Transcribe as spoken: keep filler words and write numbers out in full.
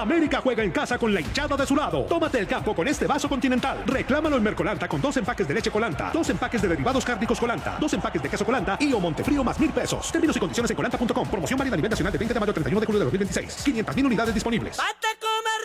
América juega en casa con la hinchada de su lado. Tómate el campo con este vaso Continental. Reclámalo en Mercolanta con dos empaques de leche Colanta, dos empaques de derivados cárnicos Colanta, dos empaques de queso Colanta y o Montefrío más mil pesos. Términos y condiciones en colanta punto com. Promoción válida a nivel nacional de veinte de mayo a treinta y uno de julio de dos mil veintiséis. quinientas mil unidades disponibles. ¡Bate!